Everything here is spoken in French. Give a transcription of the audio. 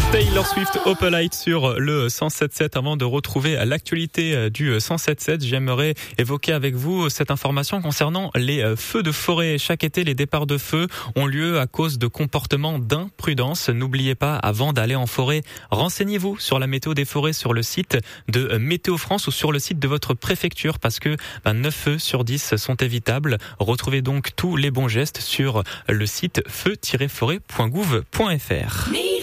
Taylor Swift, Opal Light sur le 107.7. Avant de retrouver l'actualité du 107.7, j'aimerais évoquer avec vous cette information concernant les feux de forêt. Chaque été, les départs de feu ont lieu à cause de comportements d'imprudence. N'oubliez pas, avant d'aller en forêt, renseignez-vous sur la météo des forêts sur le site de Météo France ou sur le site de votre préfecture parce que 9 feux sur 10 sont évitables. Retrouvez donc tous les bons gestes sur le site feu-forêt.gouv.fr.